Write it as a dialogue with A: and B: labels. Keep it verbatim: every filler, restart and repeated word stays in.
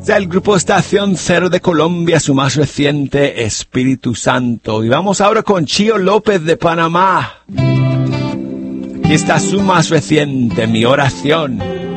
A: Del grupo Estación Cero de Colombia, su más reciente, Espíritu Santo. Y vamos ahora con Chío López de Panamá. Aquí está su más reciente, Mi Oración.